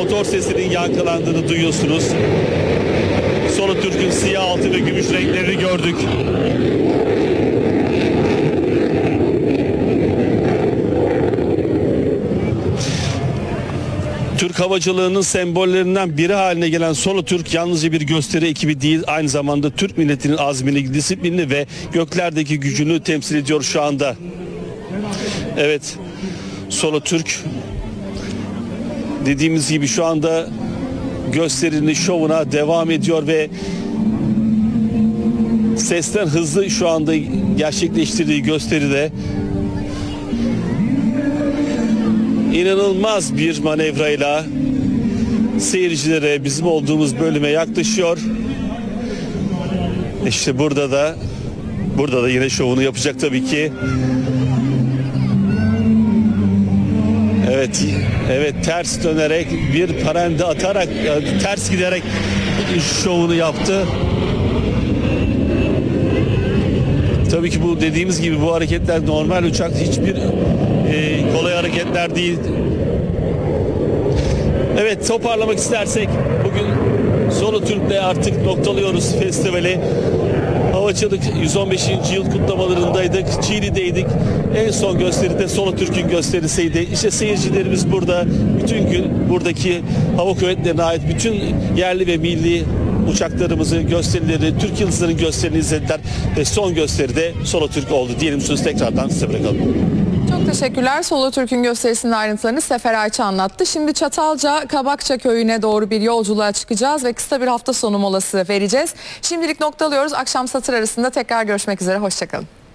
motor sesinin yankılandığını duyuyorsunuz. Solotürk'ün siyah altı ve gümüş renklerini gördük. Türk havacılığının sembollerinden biri haline gelen Solotürk yalnızca bir gösteri ekibi değil, aynı zamanda Türk milletinin azmini, disiplinini ve göklerdeki gücünü temsil ediyor şu anda. Evet, Solotürk dediğimiz gibi şu anda gösterinin şovuna devam ediyor ve sesten hızlı şu anda gerçekleştirdiği gösteride İnanılmaz bir manevrayla seyircilere bizim olduğumuz bölüme yaklaşıyor. İşte burada da yine şovunu yapacak tabii ki. Evet ters dönerek bir parende atarak ters giderek şovunu yaptı. Tabii ki bu dediğimiz gibi bu hareketler normal uçak hiçbir kolay hareketler değil. Evet, toparlamak istersek bugün Solotürk'le artık noktalıyoruz festivali. Havacılık 115. yıl kutlamalarındaydık. Çiğli'deydik. En son gösteride Solotürk'ün gösterisiydi. İşte seyircilerimiz burada. Bütün gün buradaki hava kuvvetlerine ait bütün yerli ve milli uçaklarımızın gösterileri, Türk Yıldızları'nın gösterilerini izlediler ve son gösteride Solotürk oldu. Diyelim sözü tekrardan size bırakalım. Çok teşekkürler. Solotürk'ün gösterisinin ayrıntılarını Sefer Ayça anlattı. Şimdi Çatalca Kabakça köyüne doğru bir yolculuğa çıkacağız ve kısa bir hafta sonu molası vereceğiz. Şimdilik noktalıyoruz. Akşam satır arasında tekrar görüşmek üzere. Hoşçakalın.